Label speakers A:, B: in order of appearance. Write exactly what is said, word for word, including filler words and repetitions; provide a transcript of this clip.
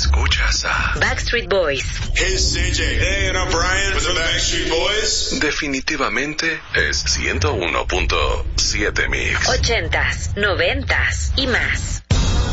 A: Escuchas a
B: Backstreet Boys.
C: Hey, C J. Hey, and I'm Brian with the Backstreet Boys.
A: Definitivamente es ciento uno punto siete Mix.
B: Ochentas, noventas y más.